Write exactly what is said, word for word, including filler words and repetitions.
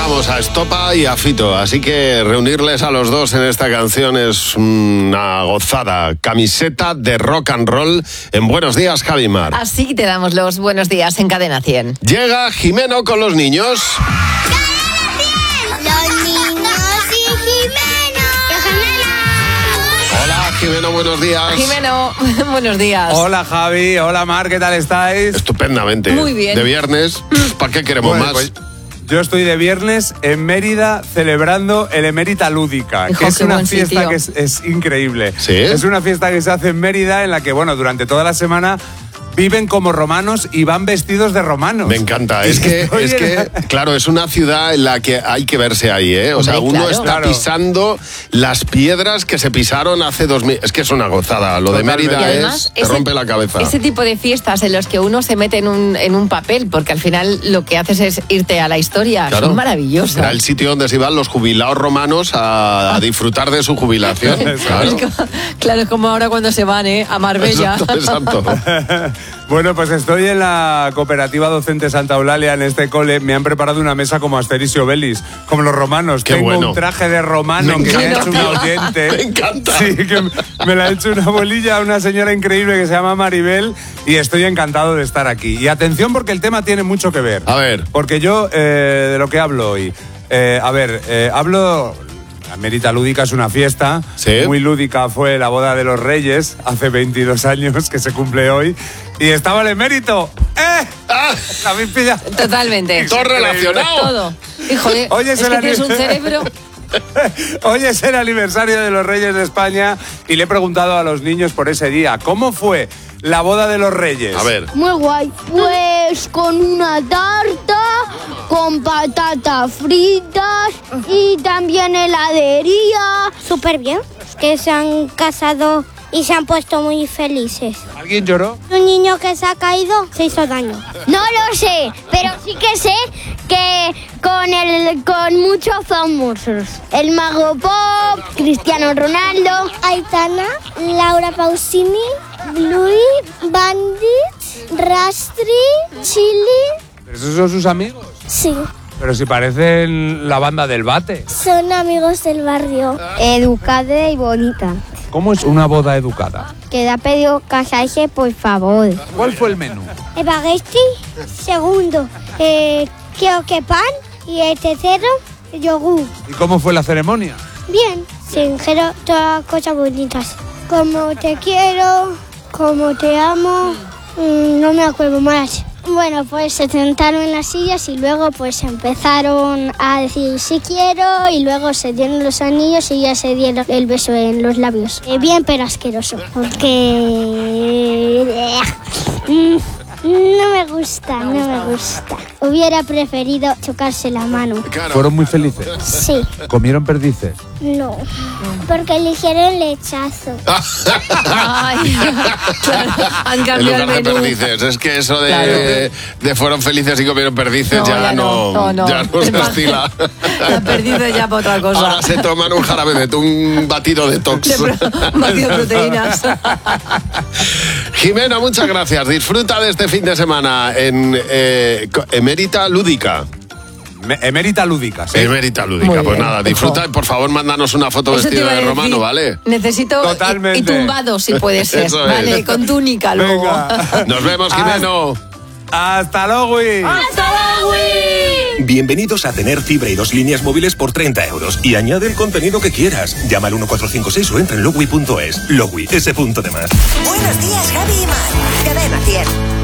Dejamos a Estopa y a Fito, así que reunirles a los dos en esta canción es una gozada. Camiseta de rock and roll en Buenos Días, Javimar. Así te damos los buenos días en Cadena cien. Llega Jimeno con los niños. ¡Los niños y Jimeno! Hola, Jimeno, buenos días. Jimeno, buenos días. Hola, Javi. Hola, Mar. ¿Qué tal estáis? Estupendamente. Muy bien. De viernes, ¿para qué queremos Bueno, más? pues, yo estoy de viernes en Mérida celebrando el Emerita Lúdica, Hijo, que es qué una buen fiesta sitio. que es, es increíble. ¿Sí? Es una fiesta que se hace en Mérida en la que, bueno, durante toda la semana viven como romanos y van vestidos de romanos. Me encanta, es que, Estoy es en que, la- claro, es una ciudad en la que hay que verse ahí, ¿eh? O sea, Hombre, uno claro. está Claro. pisando las piedras que se pisaron hace dos mil... Es que es una gozada, lo Totalmente. de Mérida Y además, es... Te ese- rompe la cabeza. Ese tipo de fiestas en los que uno se mete en un, en un papel, porque al final lo que haces es irte a la historia. Claro. Son maravillosas. Era el sitio donde se iban los jubilados romanos a, a disfrutar de su jubilación. Claro. Es como- claro, es como ahora cuando se van, ¿eh? A Marbella. Exacto, exacto. Bueno, pues estoy en la cooperativa docente Santa Eulalia, en este cole. Me han preparado una mesa como Asterix y Obelix, como los romanos. Qué Tengo bueno. un traje de romano Me que me ha encanta. hecho una oyente. Me encanta. Sí, que me la ha hecho una bolilla, una señora increíble que se llama Maribel, y estoy encantado de estar aquí. Y atención, porque el tema tiene mucho que ver. A ver. Porque yo, eh, de lo que hablo hoy, eh, a ver, eh, hablo... La Mérita Lúdica es una fiesta, Sí. muy lúdica fue la boda de los Reyes, hace veintidós años que se cumple hoy, y estaba el emérito. ¡Eh! Ah, ¿La habéis pillado? Totalmente. todo relacionado. Todo. Híjole, Oye, es se que la- tienes un cerebro... Hoy es el aniversario de los Reyes de España y le he preguntado a los niños por ese día, ¿cómo fue la boda de los Reyes? A ver. Muy guay. Pues con una tarta, con patatas fritas y también heladería. Súper bien. Que se han casado y se han puesto muy felices. ¿Alguien lloró? Un niño que se ha caído se hizo daño. No lo sé, pero sí que sé que con el con muchos famosos. El Mago Pop, Cristiano Ronaldo, Aitana, Laura Pausini, Bluey, Bandit, Rastri, Chili. ¿Pero esos son sus amigos? Sí, Pero si parecen la banda del bate. son amigos del barrio. Educada y bonita. ¿Cómo es una boda educada? Que le ha pedido casarse, por favor. ¿Cuál fue el menú? Espagueti, segundo, eh, creo que pan, y el tercero, yogur. ¿Y cómo fue la ceremonia? Bien, se dijeron todas cosas bonitas. Como te quiero, como te amo, mm, no me acuerdo más. Bueno, pues se sentaron en las sillas y luego pues empezaron a decir sí quiero y luego se dieron los anillos y ya se dieron el beso en los labios. Eh, bien, pero asqueroso, porque... mm, no me gusta, no me gusta. Hubiera preferido chocarse la mano. Claro. ¿Fueron muy felices? Sí, ¿Comieron perdices? no, porque eligieron lechazo. Ay, claro, han En cambiado lugar el de menú. perdices, es que eso de, Claro. de, de fueron felices y comieron perdices No, ya, ya no, no, no, no. ya no se estila. La perdido ya para otra cosa. Ahora se toman un jarabe de un batido de tox. De pro- un batido de proteínas. Jimena, muchas gracias. Disfruta de este fin de semana en eh, Emerita Lúdica. Me- Emérita Lúdica, sí. Emerita Lúdica, Muy pues bien, nada, ojo. disfruta y por favor mándanos una foto Eso te vestido iba a de decir. romano, ¿vale? Necesito y- Totalmente. y tumbado si puede ser, Eso es. vale, con túnica luego. Venga. Nos vemos, Ah. Jimeno. ¡Hasta luego! Bienvenidos a tener fibra y dos líneas móviles por treinta euros. Y añade el contenido que quieras. Llama al uno cuatro cinco seis o entra en logui punto es. Logui, ese punto de más. Buenos días, Javi y Mar. Cadena cien.